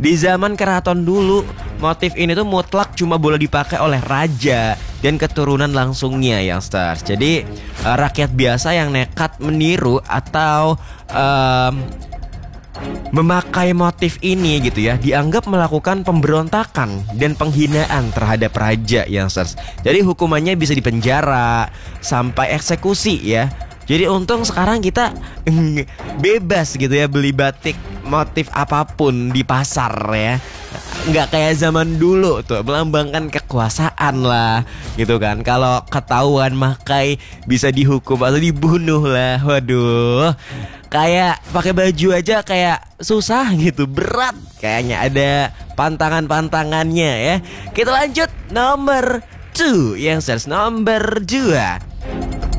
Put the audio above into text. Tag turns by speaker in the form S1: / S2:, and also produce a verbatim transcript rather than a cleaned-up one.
S1: Di zaman keraton dulu, motif ini tuh mutlak cuma boleh dipakai oleh raja dan keturunan langsungnya, youngsters. Jadi uh, rakyat biasa yang nekat meniru atau um, memakai motif ini gitu ya, dianggap melakukan pemberontakan dan penghinaan terhadap raja, youngsters. Jadi hukumannya bisa dipenjara sampai eksekusi ya. Jadi untung sekarang kita bebas gitu ya beli batik motif apapun di pasar ya. Nggak kayak zaman dulu tuh, melambangkan kekuasaan lah gitu kan. Kalau ketahuan makai bisa dihukum atau dibunuh lah. Waduh, kayak pakai baju aja kayak susah gitu, berat kayaknya, ada pantangan-pantangannya ya. Kita lanjut nomor dua, yang nomor dua.